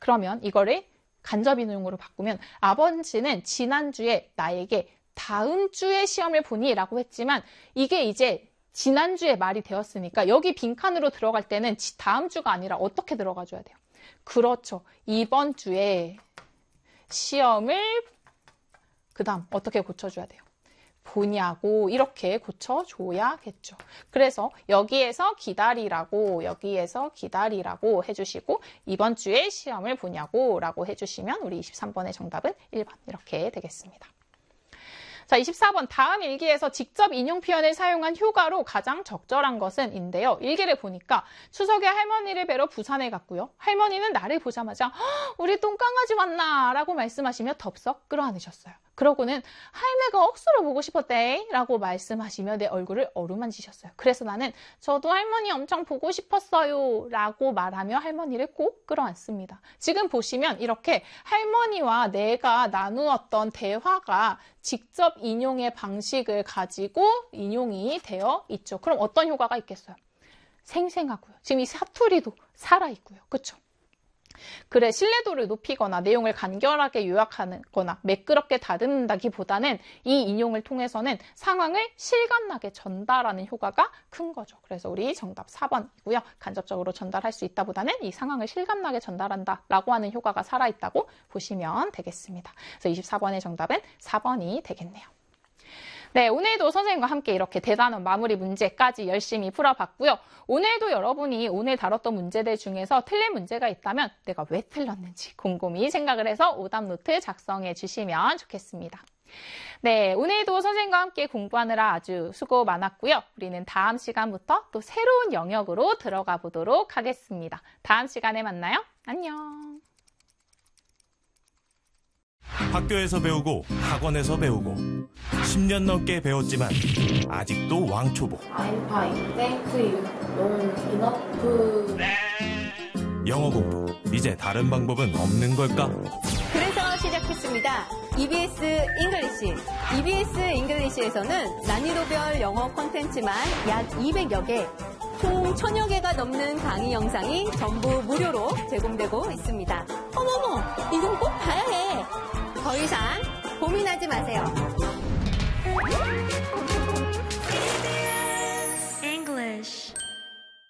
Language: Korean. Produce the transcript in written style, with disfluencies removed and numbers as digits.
그러면 이거를 간접 인용으로 바꾸면 아버지는 지난주에 나에게 다음 주에 시험을 보니? 라고 했지만 이게 이제 지난주에 말이 되었으니까 여기 빈칸으로 들어갈 때는 다음 주가 아니라 어떻게 들어가줘야 돼요? 그렇죠. 이번 주에 시험을 그 다음 어떻게 고쳐줘야 돼요? 보냐고 이렇게 고쳐줘야겠죠. 그래서 여기에서 기다리라고 해주시고 이번 주에 시험을 보냐고 라고 해주시면 우리 23번의 정답은 1번 이렇게 되겠습니다. 자, 24번 다음 일기에서 직접 인용 표현을 사용한 휴가로 가장 적절한 것은 인데요. 일기를 보니까 추석에 할머니를 뵈러 부산에 갔고요. 할머니는 나를 보자마자 우리 똥강아지 왔나? 라고 말씀하시며 덥석 끌어안으셨어요. 그러고는 할매가 억수로 보고 싶었대 라고 말씀하시며 내 얼굴을 어루만지셨어요. 그래서 나는 저도 할머니 엄청 보고 싶었어요 라고 말하며 할머니를 꼭 끌어안습니다. 지금 보시면 이렇게 할머니와 내가 나누었던 대화가 직접 인용의 방식을 가지고 인용이 되어 있죠. 그럼 어떤 효과가 있겠어요? 생생하고요. 지금 이 사투리도 살아있고요. 그렇죠? 글의 신뢰도를 높이거나 내용을 간결하게 요약하거나 매끄럽게 다듬는다기보다는 이 인용을 통해서는 상황을 실감나게 전달하는 효과가 큰 거죠. 그래서 우리 정답 4번이고요. 간접적으로 전달할 수 있다보다는 이 상황을 실감나게 전달한다라고 하는 효과가 살아있다고 보시면 되겠습니다. 그래서 24번의 정답은 4번이 되겠네요. 네, 오늘도 선생님과 함께 이렇게 대단원 마무리 문제까지 열심히 풀어봤고요. 오늘도 여러분이 오늘 다뤘던 문제들 중에서 틀린 문제가 있다면 내가 왜 틀렸는지 곰곰이 생각을 해서 오답 노트 작성해 주시면 좋겠습니다. 네, 오늘도 선생님과 함께 공부하느라 아주 수고 많았고요. 우리는 다음 시간부터 또 새로운 영역으로 들어가 보도록 하겠습니다. 다음 시간에 만나요. 안녕. 학교에서 배우고 학원에서 배우고 10년 넘게 배웠지만 아직도 왕초보. I'm fine. Thank you. Don't enough. 영어 공부 이제 다른 방법은 없는 걸까? 그래서 시작했습니다. EBS 잉글리시. EBS 잉글리시에서는 난이도별 영어 콘텐츠만 약 200여 개, 총 1000여 개가 넘는 강의 영상이 전부 무료로 제공되고 있습니다.